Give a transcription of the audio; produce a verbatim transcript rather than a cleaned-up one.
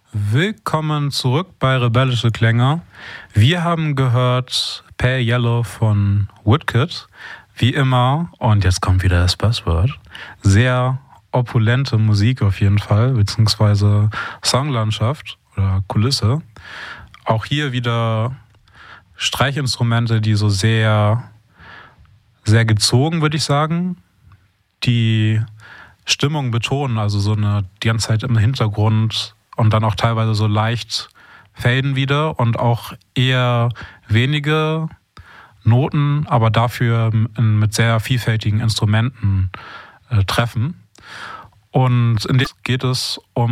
Willkommen zurück bei Rebellische Klänge. Wir haben gehört Pale Yellow von Woodkid. Wie immer, und jetzt kommt wieder das Buzzword, sehr opulente Musik auf jeden Fall, beziehungsweise Songlandschaft oder Kulisse. Auch hier wieder Streichinstrumente, die so sehr, sehr gezogen, würde ich sagen, die Stimmung betonen, also so eine die ganze Zeit im Hintergrund und dann auch teilweise so leicht faden wieder und auch eher wenige Noten, aber dafür mit sehr vielfältigen Instrumenten äh, treffen. Und in dem geht es um